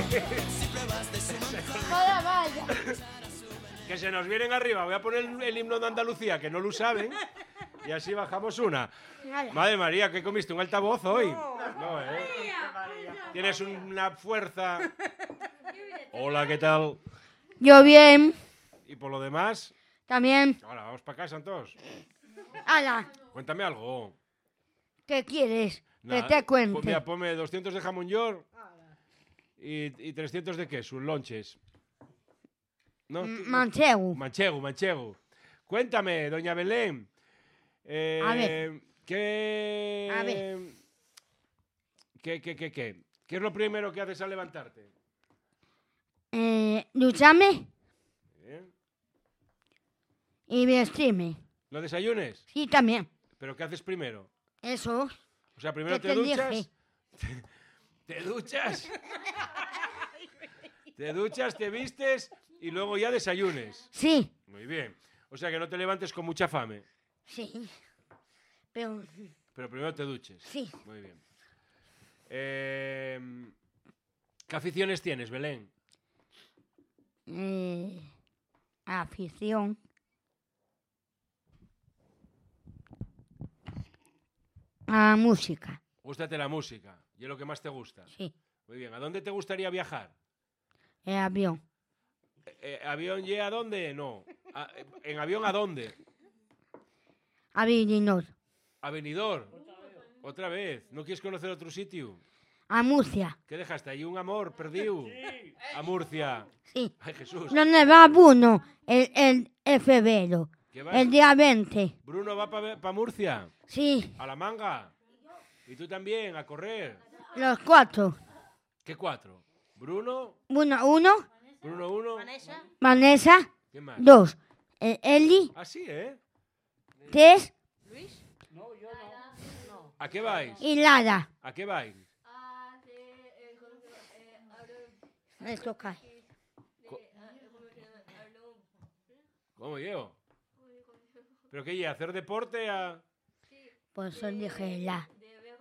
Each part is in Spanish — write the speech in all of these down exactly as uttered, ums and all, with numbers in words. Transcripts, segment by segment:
Vaya, vaya. Que se nos vienen arriba. Voy a poner el himno de Andalucía, que no lo saben. Y así bajamos una. Vale. Madre María, ¿qué comiste? ¿Un altavoz hoy? No, ¿eh? Tienes una fuerza. Hola, ¿qué tal? Yo bien. ¿Y por lo demás? También. Ahora, vamos para casa, Santos. Ala, Cuéntame algo. ¿qué quieres? Nah, que te cuente. Pues mira, ponme doscientos de jamón york y, y trescientos de queso, lonches. ¿No? M- Manchego. Manchego, manchego. Cuéntame, doña Belén. Eh, A ver. ¿Qué... A ver. ¿Qué, qué, qué, qué? ¿Qué es lo primero que haces al levantarte? Eh, ducharme ¿Eh? y vestirme. ¿Lo desayunes? Sí, también. ¿Pero qué haces primero? Eso. O sea, primero ¿Qué te te duchas. dije? Te duchas. Te duchas, te vistes y luego ya desayunes. Sí, Muy bien. O sea, que no te levantes con mucha fame. sí. Pero, Pero primero te duches. sí. Muy bien. Eh, ¿Qué aficiones tienes, Belén? Eh, afición. A música. Gústate la música. ¿Y es lo que más te gusta? Sí. Muy bien. ¿A dónde te gustaría viajar? El avión. Eh, eh, ¿Avión y a dónde? No. A- eh, ¿En avión a dónde? A Villinor. A Benidorm. Otra vez. ¿No quieres conocer otro sitio? A Murcia. ¿Qué dejaste ahí? ¿Un amor perdido? A Murcia. Sí. Ay, Jesús. ¿Dónde va Bruno? El, el, el febrero. ¿Qué vas? El día veinte. Bruno va para Murcia. Sí. A la manga. Y tú también, a correr. Los cuatro. ¿Qué cuatro? Bruno, Uno, uno. Bruno uno. Vanessa. ¿Quién más? Dos. El Eli. Ah, sí, ¿eh? Tres. ¿A qué vais? Y Lara. ¿A qué vais? Esto cae. ¿Cómo yo? ¿Pero qué? ¿A hacer deporte? A... Por eso dije la.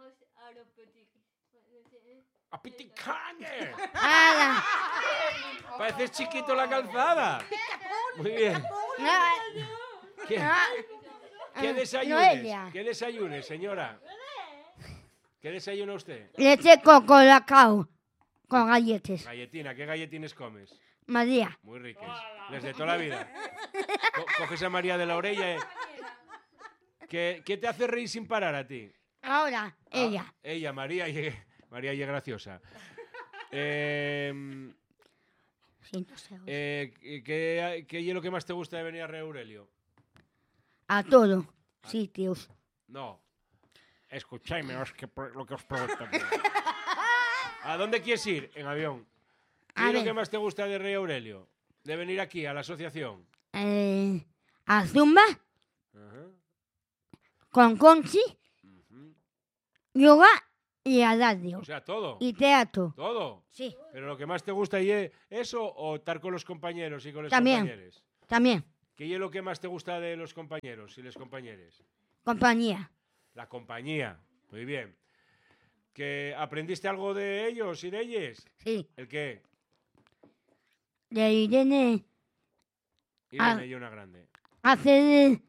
¡A piticañe! ¡Hala! Pareces chiquito en la calzada. Muy bien. ¿Qué, qué desayunes? Noelia. ¿Qué desayunes, señora? ¿Qué desayuna usted? Leche con colacao. Con galletas. Galletina. ¿Qué galletines comes? María. Muy ricas. Desde toda la vida. Co- coges a María de la orella. eh. ¿Qué, ¿Qué te hace reír sin parar a ti? Ahora, Ah, ella. ella, María. Y, María y es graciosa. Eh, Sí, no sé. eh, ¿qué, ¿Qué es lo que más te gusta de venir a Rey Aurelio? A todos sitios. No. Escuchadme os que pre- lo que os pregunto. ¿A dónde quieres ir? En avión. ¿Qué A es lo ver. que más te gusta de Rey Aurelio? De venir aquí, a la asociación. Eh, a Zumba. Ajá. Con Conchi. Ujú. Yoga y a radio. O sea, todo. Y teatro. Todo. Sí, Pero lo que más te gusta y es eso o estar con los compañeros y con los También. compañeros. también. ¿Qué es lo que más te gusta de los compañeros y los compañeros? Compañía. La compañía. Muy bien. ¿Que aprendiste algo de ellos y de ellas? Sí. ¿El qué? De Irene Irene Ah. y una grande. hace de,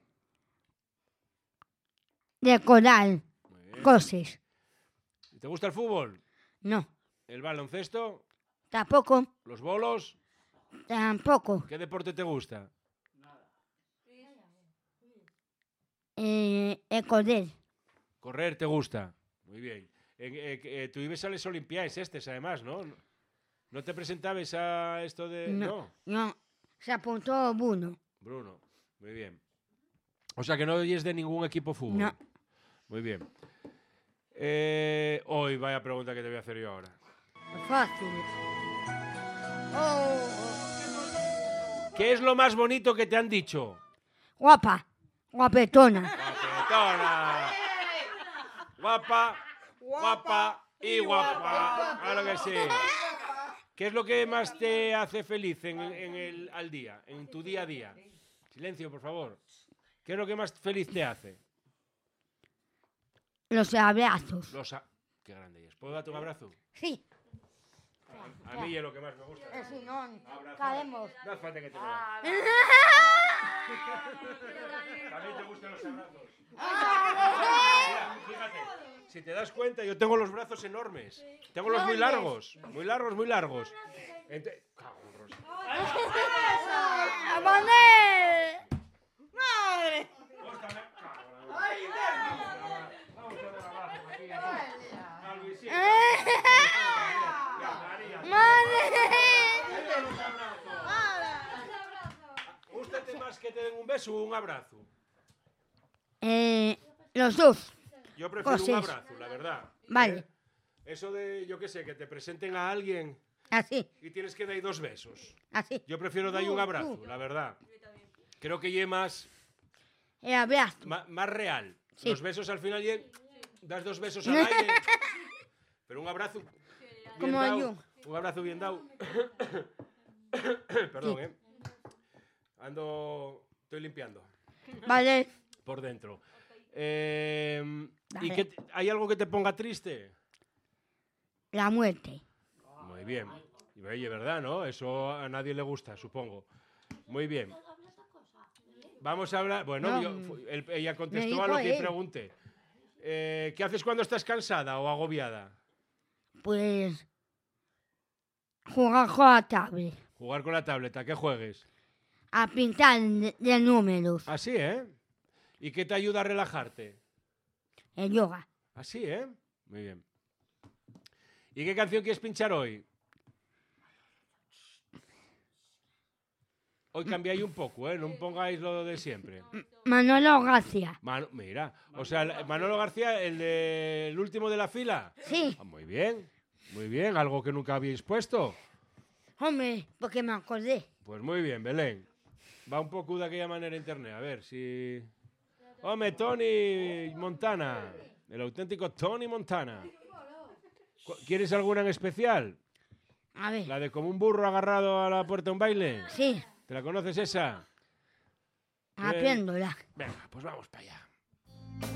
de coral. Muy bien. Cosas. ¿Te gusta el fútbol? No. ¿El baloncesto? Tampoco. ¿Los bolos? Tampoco. ¿Qué deporte te gusta? Eh, el coral. Correr te gusta. Muy bien. Eh, eh, eh, tú ibas a las Olimpiadas estes, además, ¿no? ¿No te presentabas a esto de...? No. No. Se apuntó Bruno. Bruno. Muy bien. O sea que no oyes de ningún equipo de fútbol. No. Muy bien. Eh, hoy vaya pregunta que te voy a hacer yo ahora. Fácil. Oh. ¿Qué es lo más bonito que te han dicho? Guapa. Guapetona. Guapetona. Guapa, guapa y guapa. Claro que sí. ¿Qué es lo que más te hace feliz en, en el, al día, en tu día a día? Silencio, por favor. ¿Qué es lo que más feliz te hace? Los abrazos. Los a- Qué grande es. ¿Puedo darte un abrazo? Sí. A mí es lo que más me gusta. E se non, Abrazar. caemos. No hace falta que te lo haga. ¿También te gustan los abrazos? Mira, fíjate, si te das cuenta, yo tengo los brazos enormes. Tengo los muy largos, muy largos, muy largos. Ente- Cago en Rosa. ¡Manuel! ¡Madre! Cóstame. Cago en la- ¡Ay, Vamos a dar abajo aquí. A Luisito. Ya, María. Mira los abrazos. ¿Gústate más que te den un beso o un abrazo? Eh, los dos. Yo prefiero Pues un eso. abrazo, la verdad. Vale. ¿Eh? Eso de, yo qué sé, que te presenten a alguien Así, y tienes que dar dos besos. así. Yo prefiero dar un abrazo, la verdad. Creo que es más, El abrazo. ma- más real. Sí. Los besos al final ye- das dos besos al aire, pero un abrazo bien Como dado, yo. un abrazo bien dado. Perdón, eh. Ando, estoy limpiando Vale. por dentro. Eh, ¿Y Vale. qué te- hay algo que te ponga triste? La muerte. Muy bien. Y oye, ¿verdad, no? Eso a nadie le gusta, supongo. Muy bien. Vamos a hablar... Bueno, No, yo- fu- él- ella me contestó dijo a lo que él. pregunté. Eh, ¿Qué haces cuando estás cansada o agobiada? Pues jugar con la tablet. Jugar con la tableta, ¿qué juegues? A pintar de, de números. Así, ¿eh? ¿Y qué te ayuda a relajarte? El yoga. Así, ¿eh? Muy bien. ¿Y qué canción quieres pinchar hoy? Hoy cambiáis un poco, ¿eh? No pongáis lo de siempre. Manolo García. Mano- mira, o sea, el- Manolo García, el, de- el último de la fila. Sí. Ah, muy bien, muy bien, algo que nunca habéis puesto. Hombre, porque me acordé. Pues muy bien, Belén. Va un poco de aquella manera internet, a ver si... Hombre, Tony Montana, el auténtico Tony Montana. Cu- ¿Quieres alguna en especial? A ver. La de como un burro agarrado a la puerta de un baile. Sí, ¿Te la conoces esa? haciéndola. Venga, pues vamos para allá.